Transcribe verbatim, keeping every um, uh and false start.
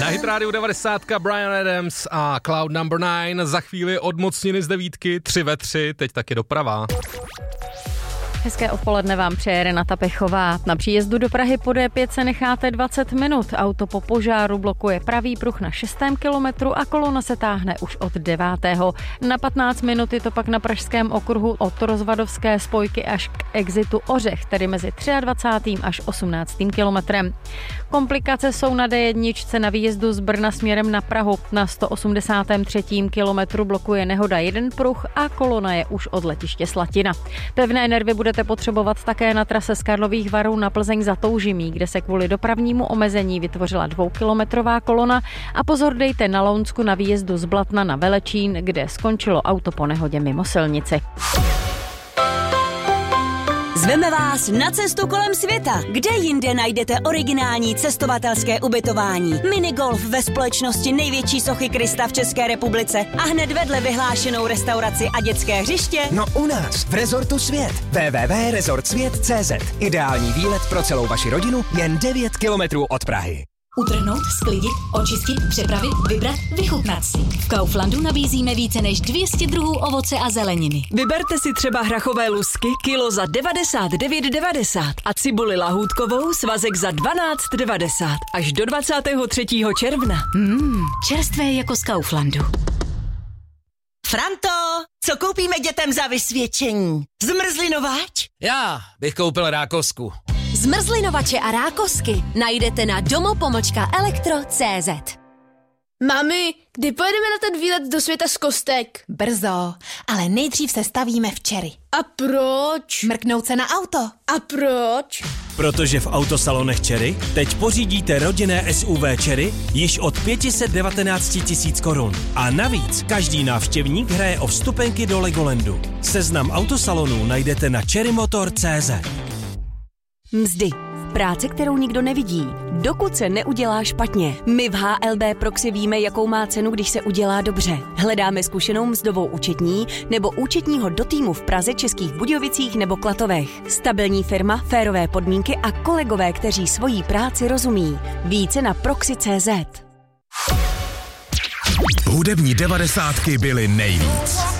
Na Hit Radio devadesát Bryan Adams a Cloud Number nine. Za chvíli odmocniny z devítky, tři ve tři, teď taky doprava. Hezké odpoledne vám přeje Renata Pechová. Na příjezdu do Prahy po D pět se necháte dvacet minut. Auto po požáru blokuje pravý pruh na šestém kilometru a kolona se táhne už od devátého. Na patnáct minut je to pak na pražském okruhu od rozvadovské spojky až k exitu Ořech, tedy mezi dvacátým třetím až osmnáctým kilometrem. Komplikace jsou na D jedna na výjezdu z Brna směrem na Prahu. Na sto osmdesátém třetím kilometru blokuje nehoda jeden pruh a kolona je už od letiště Slatina. Pevné nervy budete potřebovat také na trase z Karlových Varů na Plzeň za Toužimí, kde se kvůli dopravnímu omezení vytvořila dvoukilometrová kolona, a pozor dejte na Lounsku na výjezdu z Blatna na Velečín, kde skončilo auto po nehodě mimo silnici. Zveme vás na cestu kolem světa. Kde jinde najdete originální cestovatelské ubytování? Minigolf ve společnosti největší sochy Krista v České republice a hned vedle vyhlášenou restauraci a dětské hřiště? No u nás, v Rezortu Svět. w w w tečka rezort svět tečka cé zet. Ideální výlet pro celou vaši rodinu jen devět kilometrů od Prahy. Utrhnout, sklidit, očistit, přepravit, vybrat, vychutnat si. V Kauflandu nabízíme více než dvě stě druhů ovoce a zeleniny. Vyberte si třeba hrachové lusky kilo za devadesát devět devadesát a cibuli lahůdkovou svazek za dvanáct devadesát až do dvacátého třetího června. Mmm, čerstvé jako z Kauflandu. Franto, co koupíme dětem za vysvědčení? Zmrzlinovač? Já bych koupil rákosku. Zmrzlinovače a rákosky najdete na domo pomlčka elektro tečka cé zet. Mami, kdy pojedeme na ten výlet do světa z kostek? Brzo, ale nejdřív se stavíme v Cherry. A proč? Mrknout se na auto. A proč? Protože v autosalonech Cherry teď pořídíte rodinné S U V Cherry již od pět set devatenáct tisíc korun. A navíc každý návštěvník hraje o vstupenky do Legolandu. Seznam autosalonů najdete na cherrymotor tečka cé zet. Mzdy. Práce, kterou nikdo nevidí, dokud se neudělá špatně. My v H L B Proxy víme, jakou má cenu, když se udělá dobře. Hledáme zkušenou mzdovou účetní nebo účetního do týmu v Praze, Českých Budějovicích nebo Klatovech. Stabilní firma, férové podmínky a kolegové, kteří svojí práci rozumí. Více na proxy tečka cé zet. Hudební devadesátky byly nejvíc.